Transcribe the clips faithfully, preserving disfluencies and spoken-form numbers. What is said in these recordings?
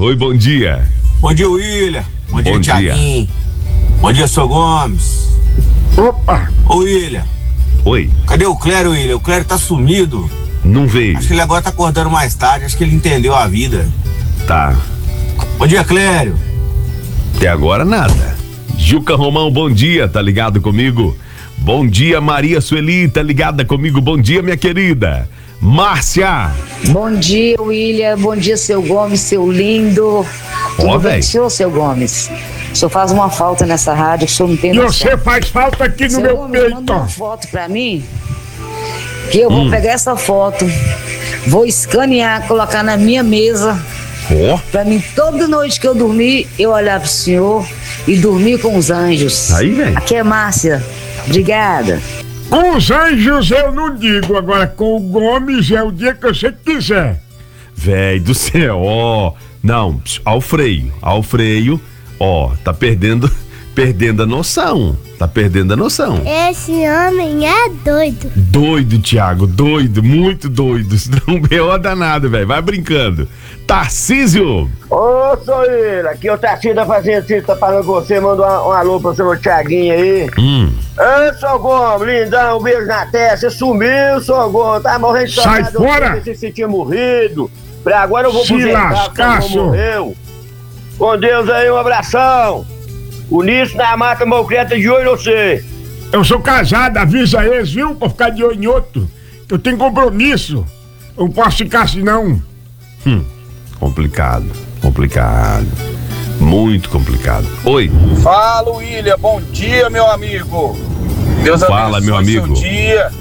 Oi, bom dia. Bom dia, William. Bom, Bom dia, dia. Thiaguinho. Bom dia, seu Gomes. Opa! Ô, William. Oi. Cadê o Clério, William? O Clério tá sumido. Não veio. Acho que ele agora tá acordando mais tarde. Acho que ele entendeu a vida. Tá. Bom dia, Clério. Até agora nada. Juca Romão, bom dia, tá ligado comigo? Bom dia, Maria Sueli, tá ligada comigo? Bom dia, minha querida. Márcia. Bom dia, William. Bom dia, seu Gomes, seu lindo. Tudo Ó, bem, véi. senhor, seu Gomes? O senhor faz uma falta nessa rádio, o senhor não tem E noção. você faz falta aqui no Seu meu Gomes, peito. manda uma foto pra mim, que eu vou pegar essa foto, vou escanear, colocar na minha mesa, Ó. pra mim, toda noite que eu dormir, eu olhar pro senhor e dormir com os anjos. Aí, velho. Aqui é Márcia. Obrigada. Com os anjos eu não digo, agora com o Gomes é o dia que você quiser. Véi do céu, ó. Não, pss, ao freio, ao freio, ó, tá perdendo, perdendo a noção. Tá perdendo a noção. Esse homem é doido. Doido, Thiago, doido, muito doido. Isso não é uma danada, velho. Vai brincando. Tarcísio. Ô, Soeira, aqui é o Tarcísio da Fazenda, tá falando com você, manda um, um alô pro seu Thiaguinho aí. Hum. Ô, seu Gomes, lindão, um beijo na testa, você sumiu, seu Gomes, tá morrendo de Sai saudade, fora! eu pensei que você tinha morrido. Pra agora eu vou Se aposentar, lascar, porque senhor. morreu. Com Deus aí, um abração. O Nisso da Mata Mocreta de olho em você. Eu sou casado, avisa eles, viu? Pra ficar de olho em outro. Eu tenho compromisso. Eu não posso ficar assim, não. Hum. Complicado, complicado. Muito complicado. Oi. Fala, William, bom dia, meu amigo. Deus Fala, abençoe meu amigo. seu dia.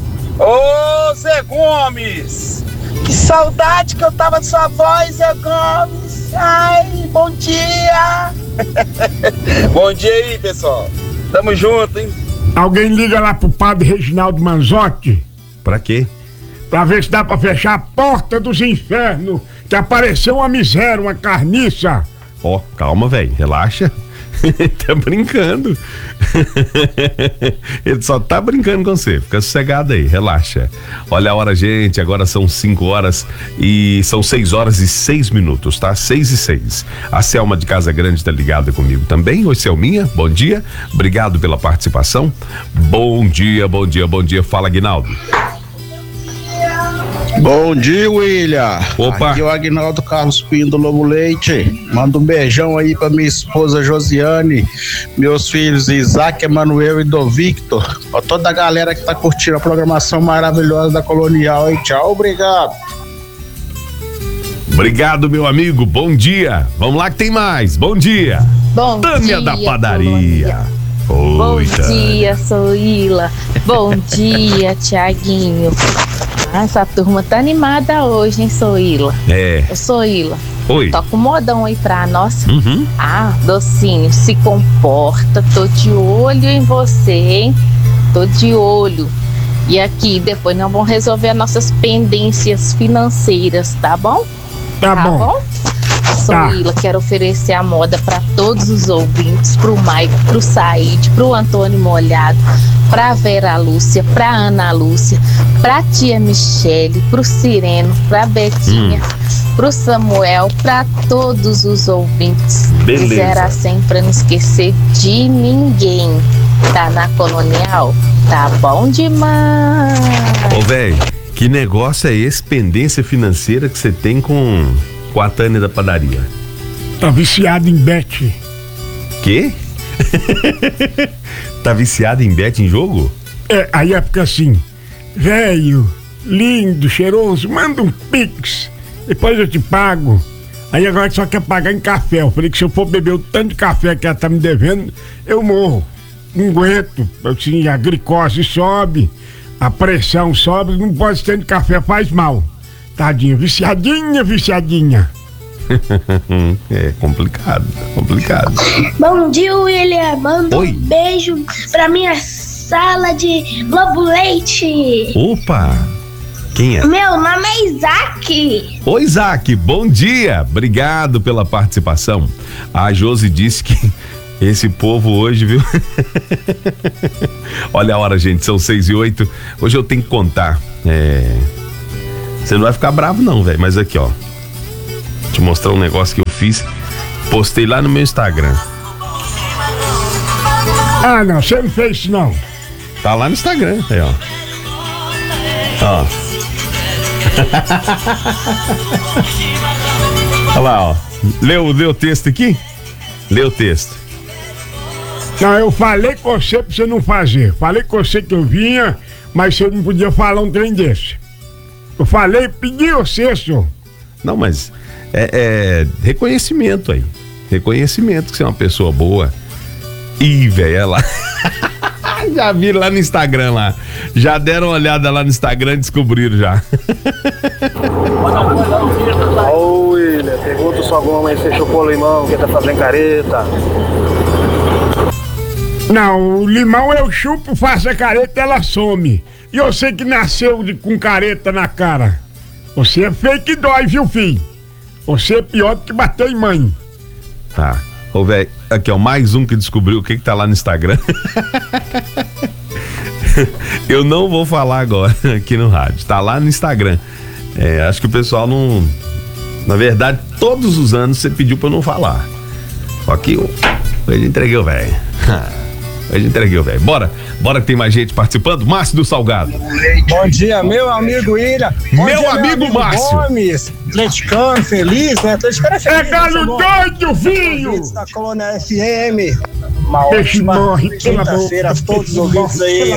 Ô, Zé Gomes, que saudade que eu tava de sua voz, Zé Gomes. Ai, bom dia. Bom dia aí, pessoal. Tamo junto, hein? Alguém liga lá pro padre Reginaldo Manzotti Pra quê? pra ver se dá pra fechar a porta dos infernos, que apareceu uma miséria, uma carniça. Ó, calma, velho, relaxa. Tá brincando. Ele só tá brincando com você. Fica sossegado aí, relaxa. Olha a hora, gente. Agora são cinco horas e são seis horas e seis minutos, tá? Seis e seis. A Selma de Casa Grande tá ligada comigo também. Oi, Selminha. Bom dia. Obrigado pela participação. Bom dia, bom dia, bom dia. Fala, Aguinaldo. Bom dia, William. Opa. Aqui é o Aguinaldo Carlos Pinho do Lobo Leite. Manda um beijão aí pra minha esposa Josiane, meus filhos Isaac, Emanuel e do Victor, pra toda a galera que tá curtindo a programação maravilhosa da Colonial. E tchau, obrigado. Obrigado, meu amigo. Bom dia. Vamos lá que tem mais. Bom dia. Bom Tânia dia, da Padaria. Bom Oi, Tânia. dia, Soila. Bom dia, Thiaguinho. Ah, essa turma tá animada hoje, hein, Soila? É. Ô, Soila. Oi. Toca um modão aí pra nós. Uhum. Ah, docinho, se comporta. Tô de olho em você, hein? Tô de olho. E aqui, depois nós vamos resolver as nossas pendências financeiras, tá bom? Tá bom. Soila, quero oferecer a moda para todos os ouvintes, pro Maico, pro Said, pro Antônio Molhado, pra Vera Lúcia, pra Ana Lúcia, pra tia Michele, pro Sireno, pra Betinha, hum. pro Samuel, pra todos os ouvintes. Beleza. De zero a cem, pra não esquecer de ninguém. Tá na Colonial? Tá bom demais. Ô, velho, que negócio é esse, pendência financeira que você tem com, com a Tânia da Padaria? Tá viciado em bet. Quê? Tá viciado em bet em jogo? É, aí é porque assim, velho, lindo, cheiroso, manda um pix, depois eu te pago. Aí agora só quer pagar em café. Eu falei que se eu for beber o tanto de café que ela tá me devendo, eu morro. Não aguento, assim, a glicose sobe, a pressão sobe, não pode ter de café, faz mal. Tadinha, viciadinha, viciadinha. É complicado, complicado. Bom dia, William. Manda Oi. um beijo pra minha sala de Lobo Leite. Opa! Quem é? Meu nome é Isaac. Oi, Isaac, bom dia. Obrigado pela participação. A Josi disse que esse povo hoje, viu? Olha a hora, gente, são seis e oito. Hoje eu tenho que contar. É... Você não vai ficar bravo não, velho, mas aqui, ó. te mostrar um negócio que eu fiz. Postei lá no meu Instagram. Ah, não, você não fez isso não. Tá lá no Instagram, aí, ó. Ó. Olha lá, ó. Leu, leu o texto aqui? Leu o texto. Não, eu falei com você pra você não fazer. Falei com você que eu vinha, mas você não podia falar um trem desse. Eu falei, pedi você, senhor. Não, mas é, é reconhecimento aí. Reconhecimento que você é uma pessoa boa. Ih, velho, é lá. Já viram lá no Instagram lá. Já deram uma olhada lá no Instagram e descobriram já. Ô, William, pergunta se alguma mãe você chupou o limão que tá fazendo careta. Não, o limão eu chupo, faço a careta, ela some. E eu sei que nasceu de, com careta na cara. Você é feio que dói, viu, filho? Você é pior do que bater em mãe. Tá. Ô, velho, aqui ó, mais um que descobriu o que que tá lá no Instagram. Eu não vou falar agora aqui no rádio, tá lá no Instagram. É, acho que o pessoal não... Na verdade, todos os anos você pediu pra eu não falar. Só que hoje entreguei o velho. Hoje entreguei o velho. Bora, bora que tem mais gente participando. Márcio do Salgado. Bom dia, meu amigo William. Bom meu dia, amigo, meu amigo Márcio. Gomes, atleticano, feliz, né? Atleticano é feliz. É galo doido, filho! Da Colônia F M. Uma Peixe ótima morre pela quinta-feira a todos os ouvintes aí.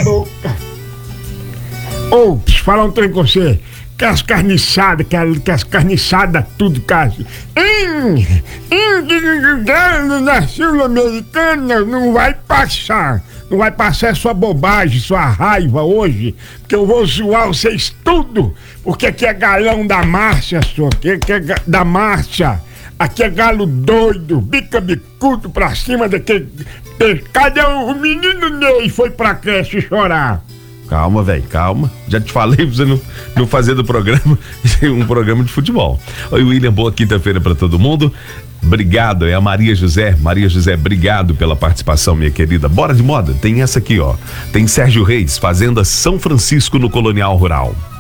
Ô, preciso falar um trem com você. Que as carniçadas, que, a, que as carniçadas tudo, caso. Hum, hum, na Sul-Americana não vai passar. Não vai passar sua bobagem, sua raiva hoje, porque eu vou zoar vocês tudo. Porque aqui é galão da Márcia, senhor. Aqui é ga- da Márcia. Aqui é galo doido, bica bicudo pra cima daquele. Cadê o, o menino Ney? Foi pra creche chorar. Calma, velho, calma. Já te falei pra você não, não fazer do programa um programa de futebol. Oi, William, boa quinta-feira pra todo mundo. Obrigado, é a Maria José. Maria José, obrigado pela participação, minha querida. Bora de moda, tem essa aqui, ó. Tem Sérgio Reis, Fazenda São Francisco no Colonial Rural.